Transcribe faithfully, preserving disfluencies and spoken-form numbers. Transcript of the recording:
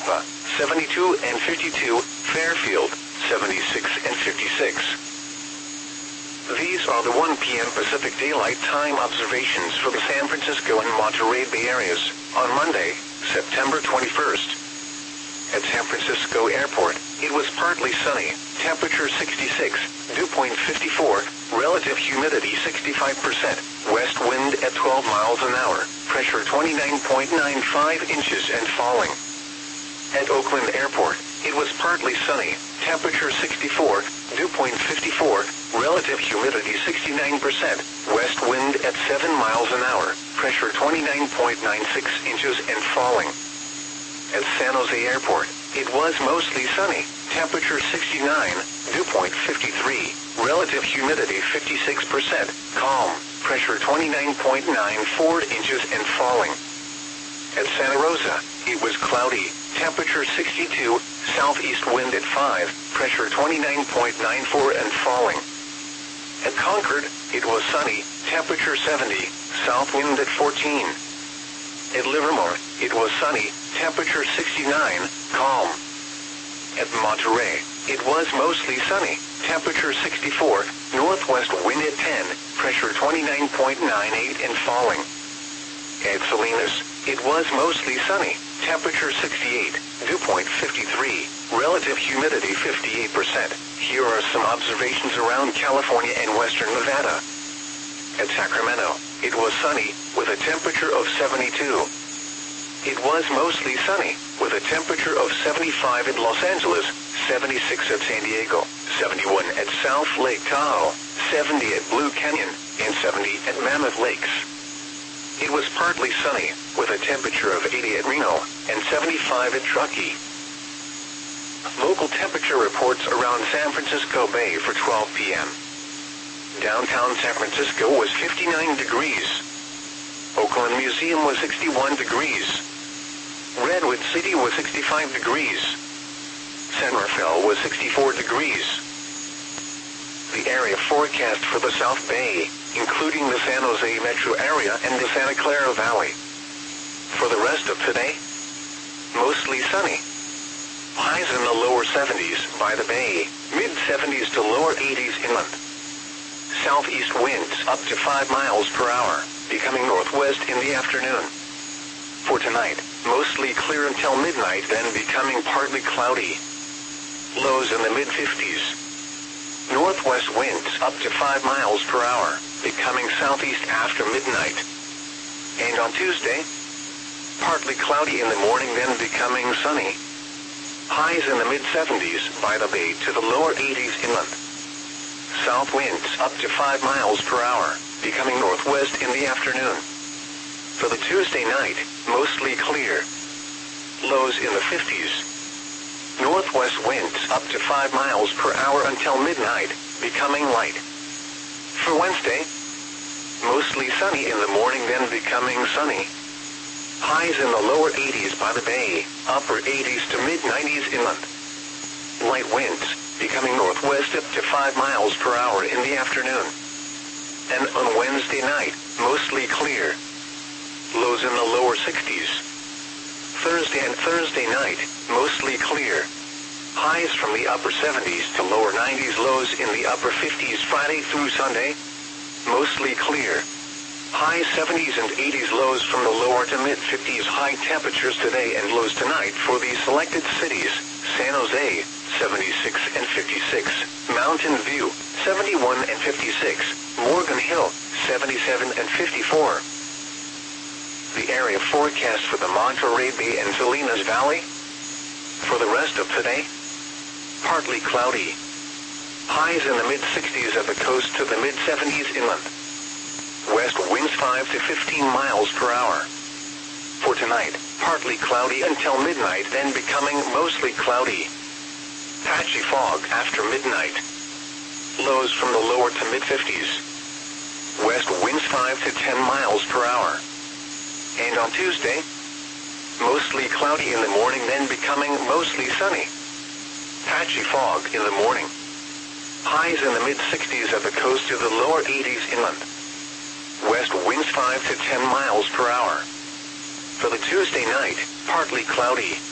Tampa, seventy-two and fifty-two, Fairfield, seventy-six and fifty-six. These are the one p m Pacific Daylight Time observations for the San Francisco and Monterey Bay areas on Monday, September twenty-first. At San Francisco Airport, it was partly sunny, temperature sixty-six, dew point fifty-four, relative humidity sixty-five percent, west wind at twelve miles an hour, pressure twenty-nine point nine five inches and falling. At Oakland Airport, it was partly sunny, temperature sixty-four, dew point fifty-four, relative humidity sixty-nine percent, west wind at seven miles an hour, pressure twenty-nine point nine six inches and falling. At San Jose Airport, it was mostly sunny, temperature sixty-nine, dew point fifty-three, relative humidity fifty-six percent, calm, pressure twenty-nine point nine four inches and falling. At Santa Rosa, it was cloudy, temperature sixty-two, southeast wind at five, pressure twenty-nine point nine four and falling. At Concord, it was sunny, temperature seventy, south wind at fourteen. At Livermore, it was sunny, temperature sixty-nine, calm. At Monterey, it was mostly sunny, temperature sixty-four, northwest wind at ten, pressure twenty-nine point nine eight and falling. At Salinas, it was mostly sunny, temperature sixty-eight, dew point fifty-three, relative humidity fifty-eight percent. Here are some observations around California and western Nevada. At Sacramento, it was sunny, with a temperature of seventy-two. It was mostly sunny, with a temperature of seventy-five at Los Angeles, seventy-six at San Diego, seventy-one at South Lake Tahoe, seventy at Blue Canyon, and seventy at Mammoth Lakes. It was partly sunny, with a temperature of eighty at Reno, and seventy-five at Truckee. Local temperature reports around San Francisco Bay for twelve p m Downtown San Francisco was fifty-nine degrees. Oakland Museum was sixty-one degrees. Redwood City was sixty-five degrees. San Rafael was sixty-four degrees. The area forecast for the South Bay, including the San Jose metro area and the Santa Clara Valley. For the rest of today, mostly sunny. Highs in the lower seventies by the Bay, mid-seventies to lower eighties inland. Southeast winds up to five miles per hour, becoming northwest in the afternoon. For tonight, mostly clear until midnight, then becoming partly cloudy. Lows in the mid-fifties. Northwest winds up to five miles per hour, becoming southeast after midnight. And on Tuesday, partly cloudy in the morning, then becoming sunny. Highs in the mid-seventies by the Bay to the lower eighties inland. South winds up to five miles per hour, becoming northwest in the afternoon. For the Tuesday night, mostly clear. Lows in the fifties. Northwest winds up to five miles per hour until midnight, becoming light. For Wednesday, mostly sunny in the morning, then becoming sunny. Highs in the lower eighties by the Bay, upper eighties to mid-nineties inland. Light winds, becoming northwest up to five miles per hour in the afternoon. And on Wednesday night, mostly clear. Lows in the lower sixties. Thursday and Thursday night, mostly clear. Highs from the upper seventies to lower nineties, lows in the upper fifties Friday through Sunday. Mostly clear. High seventies and eighties, lows from the lower to mid-fifties. High temperatures today and lows tonight for these selected cities: San Jose, seventy-six and fifty-six, Mountain View, seventy-one and fifty-six, Morgan Hill, seventy-seven and fifty-four. The area forecast for the Monterey Bay and Salinas Valley. For the rest of today, partly cloudy. Highs in the mid-sixties at the coast to the mid-seventies inland. West winds five to fifteen miles per hour. For tonight, partly cloudy until midnight, then becoming mostly cloudy. Patchy fog after midnight. Lows from the lower to mid-fifties. West winds five to ten miles per hour. And on Tuesday, mostly cloudy in the morning, then becoming mostly sunny. Patchy fog in the morning. Highs in the mid-sixties at the coast to the lower eighties inland. West winds five to ten miles per hour. For the Tuesday night, partly cloudy.